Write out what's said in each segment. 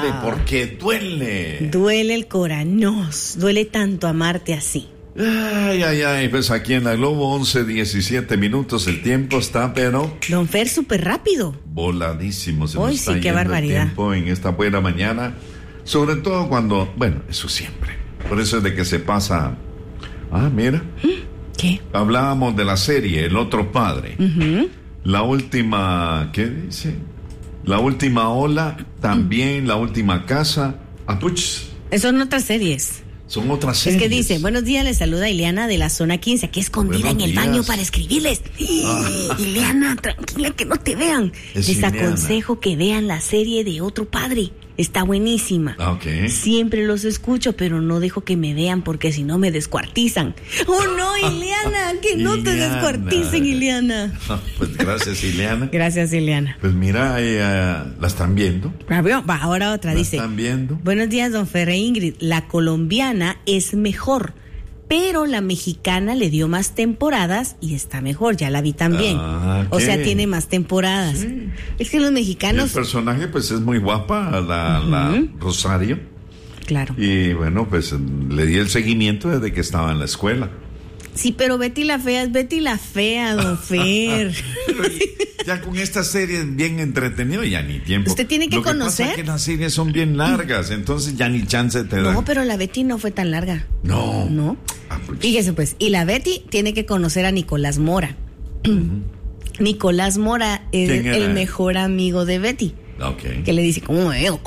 porque duele. Duele el corazón, duele tanto amarte así. Ay, pues aquí en la Globo 11:17 minutos, el tiempo está, pero... Don Fer, súper rápido. Voladísimo, se Hoy nos está sí, qué yendo barbaridad. el tiempo en esta buena mañana, sobre todo cuando, bueno, eso siempre, por eso es de que se pasa... mira. ¿Qué? Hablábamos de la serie El Otro Padre. La última, ¿qué dice? La última ola, también La Última Casa. Apuch. Son otras series. Son otras series. Es que dice, buenos días, les saluda Ileana de la zona 15, aquí escondida en el baño para escribirles. Ileana, tranquila, que no te vean. Les aconsejo que vean la serie de Otro Padre. Está buenísima. Okay. Siempre los escucho, pero no dejo que me vean porque si no me descuartizan. ¡Oh, no, Ileana! ¡Que no te descuarticen, Ileana! Pues gracias, Ileana. Gracias, Ileana. Pues mira, ¿la están viendo? Va, ahora otra, dice. ¿La están viendo? Buenos días, don Ferre Ingrid. La colombiana es mejor, pero la mexicana le dio más temporadas y está mejor, ya la vi también. O sea, tiene más temporadas. Sí. Es que los mexicanos... El personaje pues es muy guapa, la Rosario. Claro. Y bueno, pues le di el seguimiento desde que estaba en la escuela. Sí, pero Betty la Fea es Betty la Fea, don Fer. Ya con esta serie bien entretenido, ya ni tiempo. Usted tiene que conocer. Pasa es que las series son bien largas, entonces ya ni chance te da. No, pero la Betty no fue tan larga. No. Pues. Fíjese pues, y la Betty tiene que conocer a Nicolás Mora. Nicolás Mora es el mejor amigo de Betty. Okay. Que le dice, ¿cómo veo?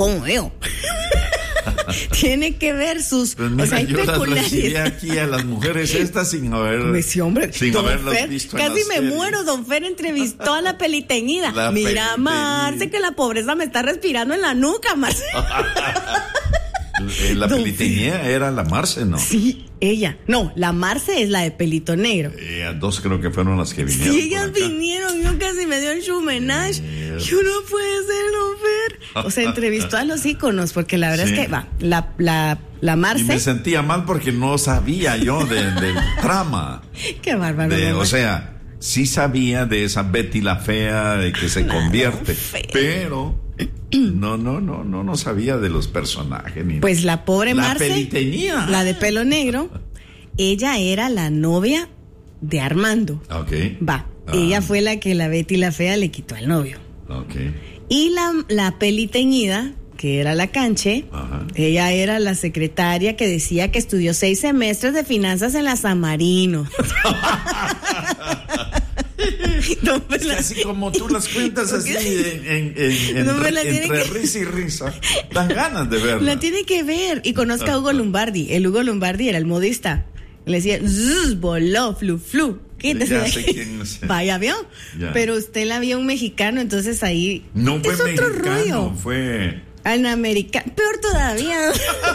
Tiene que ver sus... Pues mira, o sea, hay yo las recibí aquí a las mujeres estas sin haberlas visto. Casi me muero, don Fer entrevistó a la peliteñida. Mira, Marce, que la pobreza me está respirando en la nuca, Marce. La peliteñida era la Marce, ¿no? Sí, ella. No, la Marce es la de pelito negro. Dos creo que fueron las que vinieron. Sí, ellas vinieron. Yo casi me dio el chumenage. Yo no puede ser, don Fer. O sea, entrevistó a los íconos, porque la verdad es que la Marce. Y me sentía mal porque no sabía yo del trama. Qué bárbaro. O sea, sí sabía de esa Betty la Fea, de que se convierte, pero no sabía de los personajes. Pues la pobre Marce, peliteñía, la de pelo negro, ella era la novia de Armando. Okay. Ella fue la que la Betty la Fea le quitó al novio. Okay. Y la peliteñida, que era la Canche, ella era la secretaria que decía que estudió 6 semestres de finanzas en la San Marino. Es que así como tú las cuentas así entre risa y risa, dan ganas de verla. La tiene que ver. Y conozca a Hugo Lombardi. El Hugo Lombardi era el modista. Le decía, voló, flu. Ya sé quién es. Vaya avión. Pero usted la vio un mexicano, entonces ahí no fue es otro mexicano, rollo. Fue un americano. Peor todavía.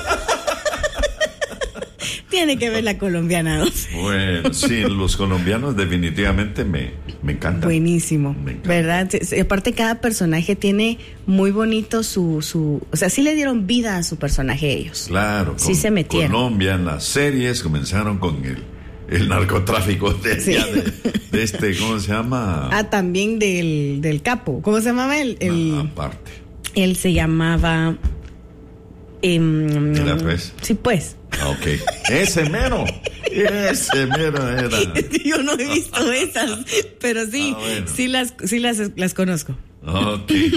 Tiene que ver la colombiana. Bueno, sí, los colombianos definitivamente me encantan. Buenísimo, me encanta. ¿Verdad? Aparte, cada personaje tiene muy bonito su... O sea, sí le dieron vida a su personaje ellos. Claro. Sí se metieron. Colombia, en las series comenzaron con el narcotráfico de este, ¿cómo se llama? También del capo. ¿Cómo se llamaba aparte. Él se llamaba... ¿Era pues? Sí, pues. Ok. Ese mero era. Yo no he visto esas, pero sí, bueno. sí las conozco. Ok.